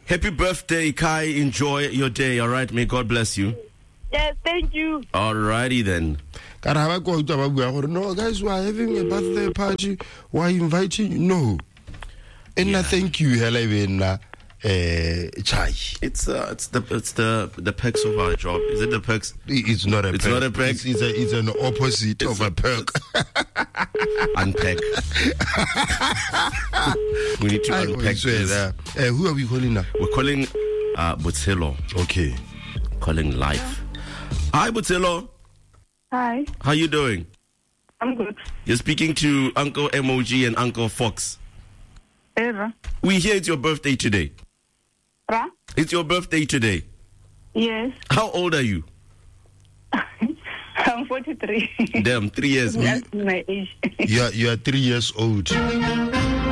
Happy birthday, Kai. Enjoy your day, all right? May God bless you. Yes, thank you. All righty then. No, guys, we're having a birthday party. We're inviting you. No. And I thank you, Helena. Chai. It's the perks of our job. Is it the perks? It's not a perk. It's not a perk. It's an opposite of a perk. Unpack. We need to unpack this. Who are we calling now? We're calling Butelo. Okay. Calling live. Hi, Butelo. Hi. How you doing? I'm good. You're speaking to Uncle MOG and Uncle Fox. Era. We hear it's your birthday today. Ra? It's your birthday today. Yes. How old are you? I'm 43. Damn, 3 years. That's my age. You are 3 years old.